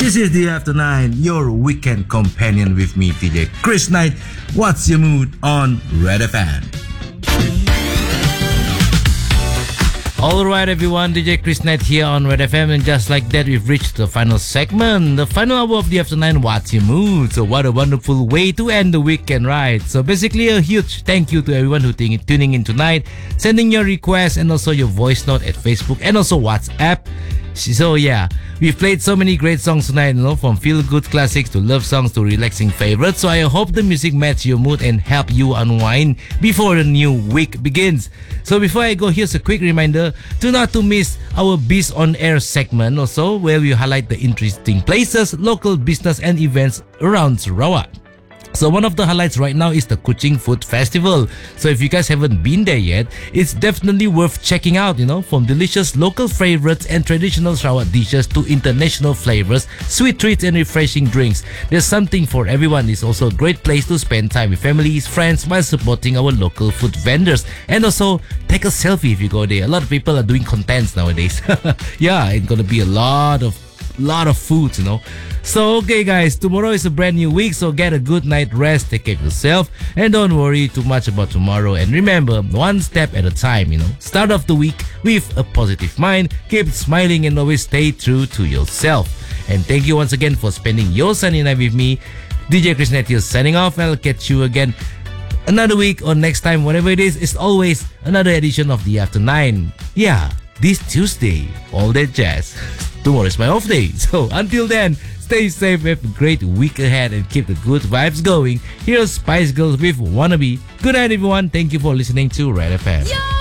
This is the After 9, your weekend companion with me, DJ Chris Knight. What's your mood on Red FM? Alright everyone, DJ Chris Knight here on Red FM, and just like that we've reached the final segment, the final hour of the After 9, What's Your Mood? So what a wonderful way to end the weekend, right? So basically a huge thank you to everyone who tuning in tonight, sending your requests and also your voice note at Facebook and also WhatsApp. So yeah, we've played so many great songs tonight, from feel-good classics to love songs to relaxing favorites. So I hope the music matches your mood and help you unwind before the new week begins. So before I go, here's a quick reminder to not to miss our Biz on Air segment also, where we highlight the interesting places, local business and events around Sarawak. So one of the highlights right now is the Kuching Food Festival. So if you guys haven't been there yet, it's definitely worth checking out, from delicious local favorites and traditional Sarawak dishes to international flavors, sweet treats and refreshing drinks. There's something for everyone. It's also a great place to spend time with families, friends while supporting our local food vendors. And also take a selfie if you go there. A lot of people are doing contents nowadays. Yeah, it's gonna be a lot of foods, So okay guys, tomorrow is a brand new week, so get a good night rest, take care of yourself, and don't worry too much about tomorrow. And remember, one step at a time, Start off the week with a positive mind, keep smiling and always stay true to yourself. And thank you once again for spending your Sunday night with me. DJ Chris Knight here signing off, and I'll catch you again another week or next time, whatever it is. It's always another edition of the After 9. Yeah, this Tuesday, all that jazz. Tomorrow is my off day. So until then, stay safe, have a great week ahead, and keep the good vibes going. Here's Spice Girls with Wannabe. Good night everyone. Thank you for listening to Red FM.